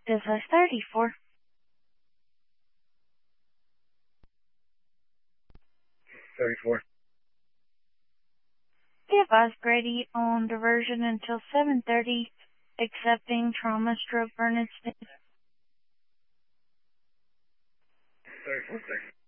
This is 34. 34. Be advised, Grady on diversion until 7:30, accepting trauma stroke burn incident. 34, sir.